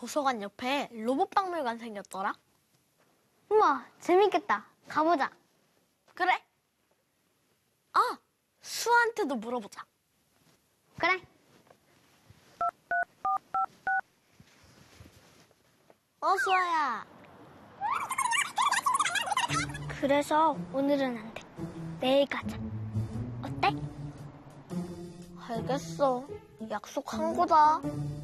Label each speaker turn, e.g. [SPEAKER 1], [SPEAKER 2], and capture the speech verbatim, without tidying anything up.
[SPEAKER 1] 도서관 옆에 로봇 박물관 생겼더라.
[SPEAKER 2] 우와, 재밌겠다. 가보자.
[SPEAKER 1] 그래. 아, 수아한테도 물어보자.
[SPEAKER 2] 그래.
[SPEAKER 1] 어, 수아야.
[SPEAKER 2] 그래서 오늘은 안 돼. 내일 가자. 어때?
[SPEAKER 1] 알겠어. 약속한 거다.